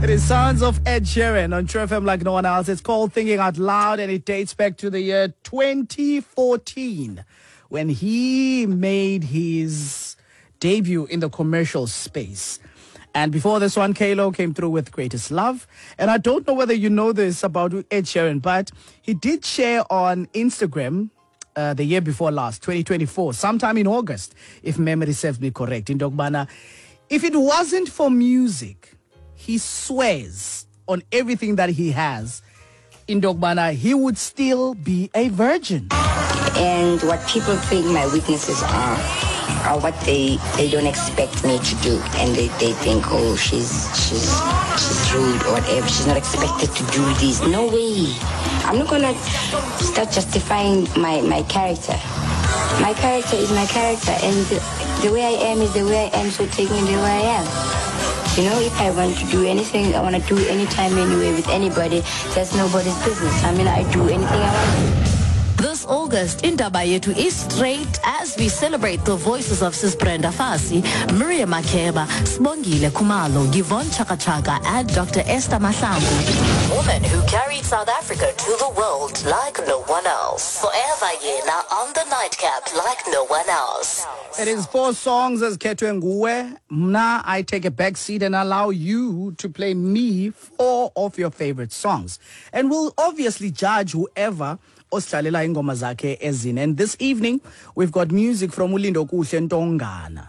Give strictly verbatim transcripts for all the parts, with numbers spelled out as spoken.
It is sounds of Ed Sheeran on True F M like no one else. It's called Thinking Out Loud, and it dates back to the year twenty fourteen when he made his debut in the commercial space. And before this one, K-Lo came through with Greatest Love. And I don't know whether you know this about Ed Sheeran, but he did share on Instagram uh, the year before last, twenty twenty-four, sometime in August, if memory serves me correct, in Dogbana. If it wasn't for music, he swears on everything that he has in Dogbana, he would still be a virgin. And what people think my weaknesses are, are what they, they don't expect me to do. And they, they think, oh, she's, she's, she's rude or whatever. She's not expected to do this. No way. I'm not going to start justifying my, my character. My character is my character. And the, the way I am is the way I am, so take me the way I am. You know, if I want to do anything, I want to do it anytime, anyway, with anybody. That's nobody's business. I mean, I do anything I want. This August, Indaba Yetu is straight as we celebrate the voices of Sis Brenda Fassie, Miriam Makeba, Sibongile Khumalo, Yvonne Chaka Chaka, and Doctor Esther Mahlangu. Woman who carried South Africa to the world like no one else. Forever Yena on the nightcap like no one else. It is four songs as Ketwe Nguwe. Now I take a back seat and allow you to play me four of your favorite songs. And we'll obviously judge whoever Oslalela ingoma zakhe ezine. And this evening, we've got music from Ulindo Kuhle Ntongana.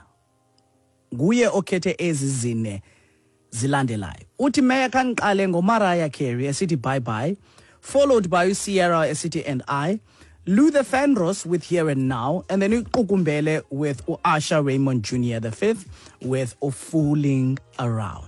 Nguye okhethe ezizine zilandelayo. Uthi Meya Kanqale ngoMariah Carey esithi Bye Bye, followed by Sierra esithi And I, Luther Vandross with Here and Now, and then uQukumbele with Usher Raymond Junior the fifth with Fooling Around.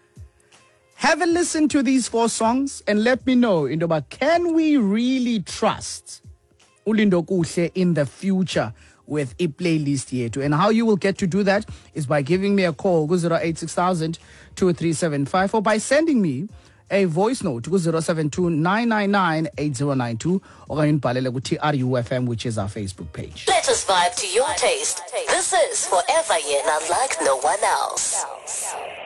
Have a listen to these four songs and let me know, Indoba, can we really trust Ulindo Kuhle in the future with a playlist yetu? And how you will get to do that is by giving me a call, go zero eight six thousand two three seven five, or by sending me a voice note, go zero seven two nine nine nine eight zero nine two, or in Palele T R U F M, which is our Facebook page. Let us vibe to your taste. This is Forever Yena like no one else.